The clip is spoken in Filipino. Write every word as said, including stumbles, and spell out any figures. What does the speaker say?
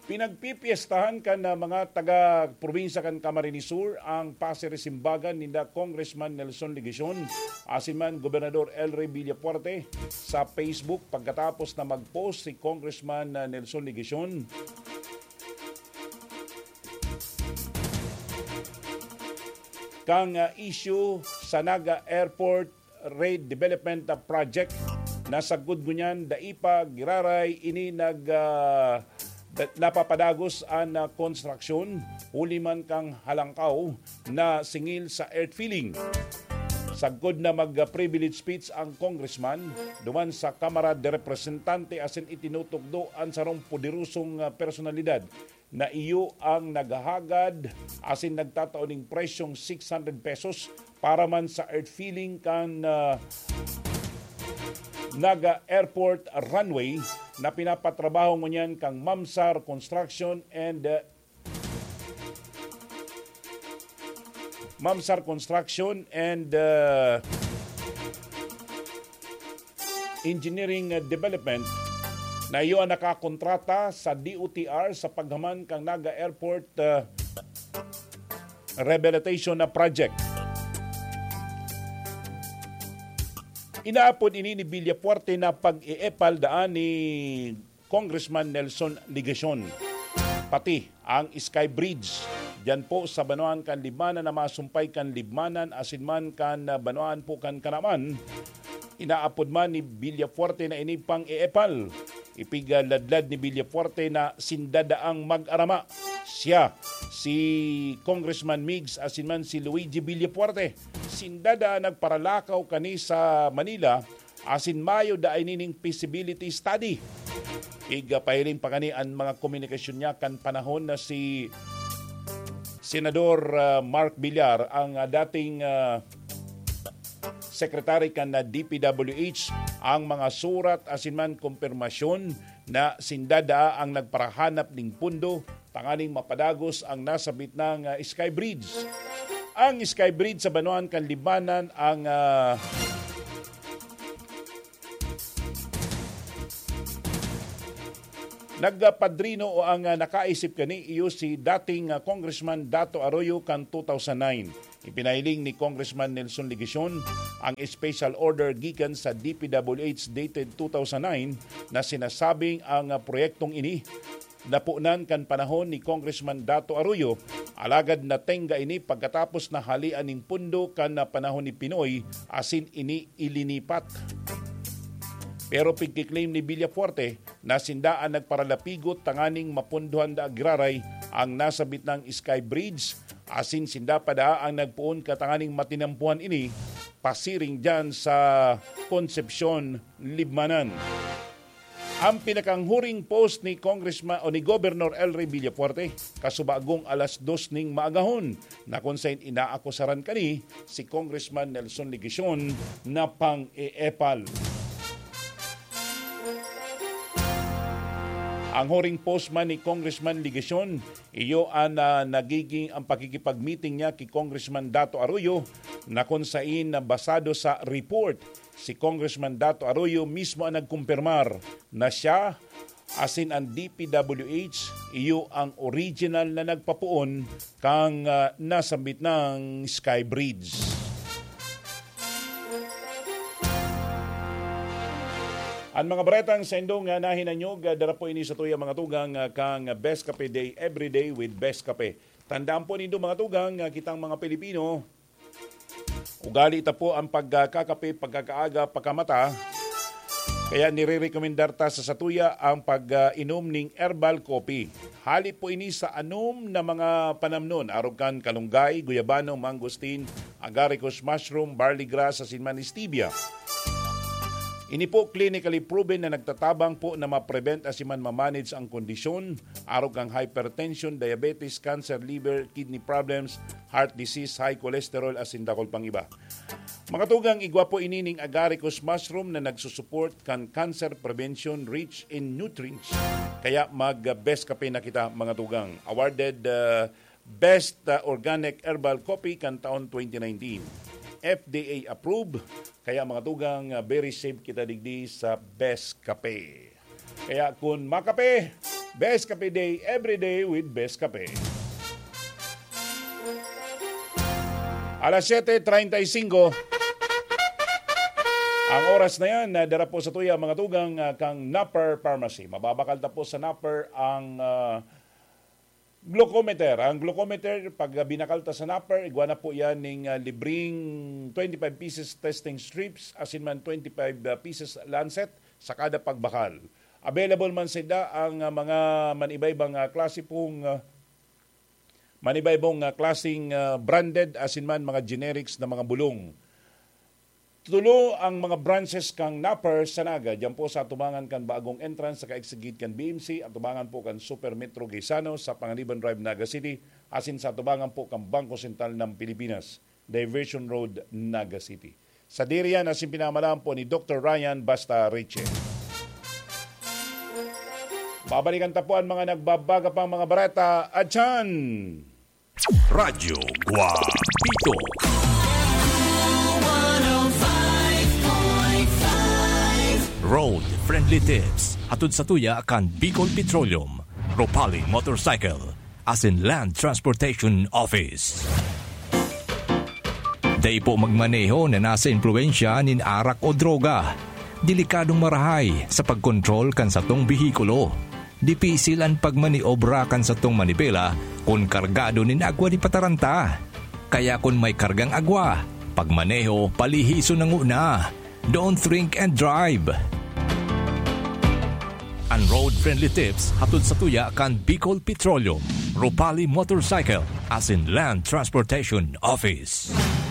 Pinagpipiestahan kan na mga taga-probinsya kan Camarines Sur ang pasiresimbagan ni Congressman Nelson Legacion, asin man Gobernador Elroy Villafuerte sa Facebook pagkatapos na mag-post si Congressman Nelson Legacion. Kang uh, issue sa Naga Airport Rail Development Project na sagud gunyan daipag giraray ini nag uh, napapadagos ang uh, construction huli man kang halangkaw na singil sa earth filling. Sagod na mag-privilege speech ang congressman duman sa Kamara de Representante asin itinutugdoan sa rong poderosong uh, personalidad na iyo ang naghahagad asin nagtataoning presyong six hundred pesos para man sa earth filling kan uh, Naga Airport runway na pinapatrabaho mo niyan kang Mamsar Construction and uh, Mamsar Construction and uh, Engineering Development na iyo ang nakakontrata sa D O T R sa paghaman kang Naga Airport uh, Rehabilitation na project. Inaapod ini ni Villafuerte na pag-iepal daan ni Congressman Nelson Legacion. Pati ang Sky Bridge. Diyan po sa Banuan kan Libmanan na masumpay kan Libmanan asin man kan Banuan po kan Kanaman. Inaapod man ni Villafuerte na ini pang-iepal. Ipigaladlad ni Villafuerte na sindadaang mag-arama. Siya, si Congressman Migs asin man si Luigi Villafuerte. Sindada nagparalakaw kani sa Manila asin mayo da nining feasibility study. Iga pahiling pa kani ang mga komunikasyon niya kan panahon na si Senador uh, Mark Villar ang uh, dating uh, Secretary kan na D P W H ang mga surat asin man kumpirmasyon na sindada ang nagparahanap ning pundo tanganing mapadagos ang nasabit ng uh, Sky Bridge. Ang Sky Bridge sa Banuan kan Libmanan ang uh, nagpadrino o ang uh, nakaisip kani iyo si dating uh, Congressman Dato Arroyo kan two thousand nine. Ipinahiling ni Congressman Nelson Legacion ang special order gikan sa D P W H dated two thousand nine na sinasabing ang uh, proyektong ini napunan kan panahon ni Congressman Dato Arroyo, alagad na tenga ini pagkatapos na halian ning pundo kan na panahon ni Pinoy asin ini ilinipat. Pero pagkiklaim ni Villafuerte na sindaan nagparalapigot tanganing mapunduhan da agraray ang nasabit ng Sky Bridge asin sinda pada ang nagpuon katanganing matinampuan ini pasiring dyan sa Concepcion, Libmanan. Ang pinakanghuring post ni Congressman o ni Governor Elroy Villafuerte kasubagong alas dos ning maagahon na kung saan inaakusaran kani si Congressman Nelson Legacion na pang-e-epal. Ang huring post man ni Congressman Legacion, iyo ang uh, nagiging ang pakikipag-meeting niya kay Congressman Dato Arroyo na kung saan na basado sa report. Si Congressman Dato Arroyo mismo ang nagkumpirmar na siya asin ang D P W H iyo ang original na nagpapuon kang uh, nasambit ng Sky Bridge. Ang mga baretang sa indong uh, nahinanyog, uh, dara po ini sa tuya mga tugang uh, kang Best Cafe Day everyday with Best Cafe. Tandaan po nindo mga tugang, uh, kitang mga Pilipino, ugali ita po ang pagkakape, pagkakaaga, pagkamata. Kaya nire-recomendar ta sa satuya ang pag-inom ning herbal coffee. Hali po ini sa anom na mga panamnon. Arugan, kalunggay, guyabano, mangosteen, agaricus mushroom, barley grass, asinman, stevia. Ini po clinically proven na nagtatabang po na ma-prevent asiman ma-manage ang kondisyon, arog ang hypertension, diabetes, cancer, liver, kidney problems, heart disease, high cholesterol, asin dakol pang iba. Mga tugang, igwa po inining agaricus mushroom na nagsusupport kan cancer prevention rich in nutrients. Kaya mag-best kape na kita mga tugang. Awarded uh, Best uh, Organic Herbal Coffee kan taon twenty nineteen. F D A approved. Kaya mga tugang, uh, very safe kita digdi sa Best Kape. Kaya kung makape, Best Kape Day, everyday with Best Kape. Alas siyete treinta y cinco. Ang oras na yan, dara po sa tuya mga tugang uh, kang Napper Pharmacy. Mababakal ta po sa Napper ang uh, glucometer. Ang glucometer, pag binakalta sa Napper, igwa na po yan ng uh, libreng twenty-five pieces testing strips, asin man twenty-five uh, pieces lancet sa kada pagbakal. Available man sila ang uh, mga manibaybang uh, klase pong uh, manibaybang uh, klaseng uh, branded, asin man mga generics na mga bulong. Tulo ang mga branches kang Napper sa Naga. Diyan po sa tubangan kan bagong entrance sa ka-exigit kan B M C at tubangan po kan Super Metro Gaisano sa Panganiban Drive, Naga City. Asin sa tubangan po kan Bangko Sentral ng Pilipinas, Diversion Road, Naga City. Sa diriyan asin pinamalaan po ni Doctor Ryan Basta Riche. Babalikan tapuan mga nagbabaga pang mga bareta. Atyan! Radyo Guapito. Road Friendly Tips. Hatod sa tuya kan Bicol Petroleum, Ropali Motorcycle, asin Land Transportation Office. Day po magmaneho na nasa impluensya nin arak o droga. Delikadong marahay sa pagkontrol kan satong bihikulo. Dipisil ang pagmaniobra kan satong manibela kung kargado nin agwa di pataranta. Kaya kung may kargang agwa, pagmaneho palihiso ng una. Don't drink and drive. Ang road-friendly tips hatod sa tuya kan Bicol Petroleum, Ropali Motorcycle, as in Land Transportation Office.